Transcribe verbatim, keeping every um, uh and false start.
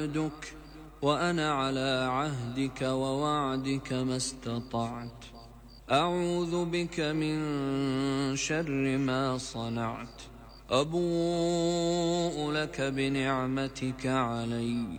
عبدك وأنا على عهدك ووعدك ما استطعت. أعوذ بك من شر ما صنعت. أبوء لك بنعمتك علي